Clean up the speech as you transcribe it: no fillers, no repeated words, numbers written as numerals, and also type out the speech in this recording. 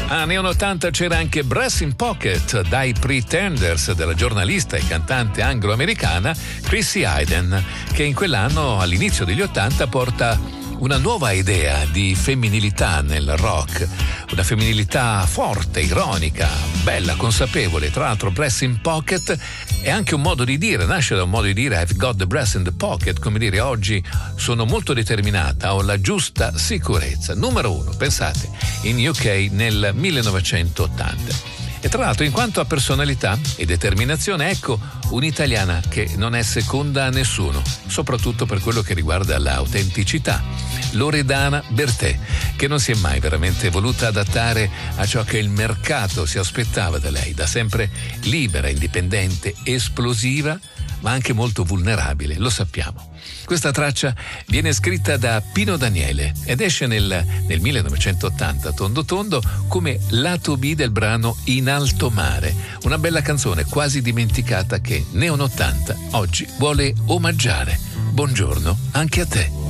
A Neon 80 c'era anche Brass in Pocket dai Pretenders della giornalista e cantante anglo-americana Chrissy Hynde, che in quell'anno, all'inizio degli 80, porta una nuova idea di femminilità nel rock, una femminilità forte, ironica, bella, consapevole. Tra l'altro Brass in Pocket è anche un modo di dire, nasce da un modo di dire I've got the brass in the pocket, come dire oggi sono molto determinata, ho la giusta sicurezza. Numero 1, pensate, in UK nel 1980. E tra l'altro, in quanto a personalità e determinazione, ecco un'italiana che non è seconda a nessuno, soprattutto per quello che riguarda l'autenticità. Loredana Bertè, che non si è mai veramente voluta adattare a ciò che il mercato si aspettava da lei, da sempre libera, indipendente, esplosiva, ma anche molto vulnerabile, lo sappiamo. Questa traccia viene scritta da Pino Daniele ed esce nel 1980, tondo tondo, come lato B del brano In alto mare, una bella canzone quasi dimenticata che Neon 80 oggi vuole omaggiare. Buongiorno anche a te.